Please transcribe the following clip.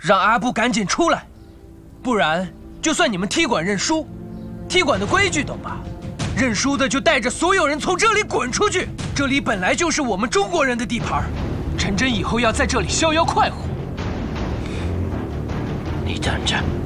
让阿布赶紧出来，不然就算你们踢馆认输，踢馆的规矩懂吧？认输的就带着所有人从这里滚出去。这里本来就是我们中国人的地盘，陈真以后要在这里逍遥快活。 你等着。